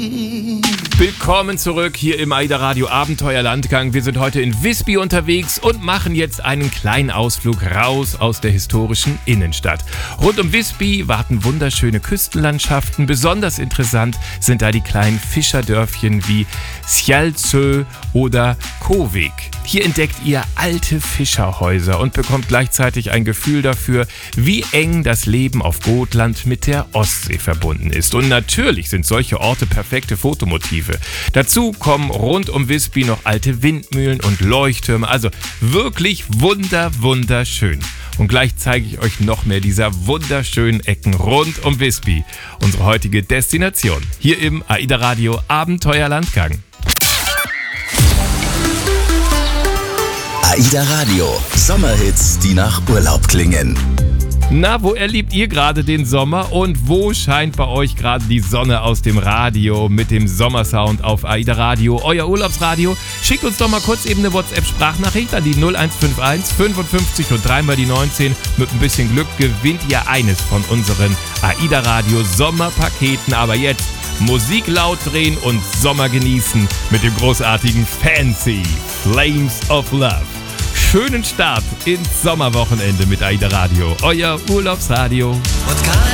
Willkommen zurück hier im AIDA Radio Abenteuerlandgang. Wir sind heute in Visby unterwegs und machen jetzt einen kleinen Ausflug raus aus der historischen Innenstadt. Rund um Visby warten wunderschöne Küstenlandschaften. Besonders interessant sind da die kleinen Fischerdörfchen wie Sjalsö oder Kovik. Hier entdeckt ihr alte Fischerhäuser und bekommt gleichzeitig ein Gefühl dafür, wie eng das Leben auf Gotland mit der Ostsee verbunden ist. Und natürlich sind solche Orte perfekte Fotomotive. Dazu kommen rund um Visby noch alte Windmühlen und Leuchttürme. Also wirklich wunderschön. Und gleich zeige ich euch noch mehr dieser wunderschönen Ecken rund um Visby. Unsere heutige Destination hier im AIDA Radio Abenteuerlandgang. AIDA Radio, Sommerhits, die nach Urlaub klingen. Na, wo erlebt ihr gerade den Sommer und wo scheint bei euch gerade die Sonne aus dem Radio mit dem Sommersound auf AIDA Radio, euer Urlaubsradio? Schickt uns doch mal kurz eben eine WhatsApp-Sprachnachricht an die 0151 55 und 3 mal die 19. Mit ein bisschen Glück gewinnt ihr eines von unseren AIDA Radio Sommerpaketen. Aber jetzt Musik laut drehen und Sommer genießen mit dem großartigen Fancy Flames of Love. Schönen Start ins Sommerwochenende mit AIDA Radio, euer Urlaubsradio.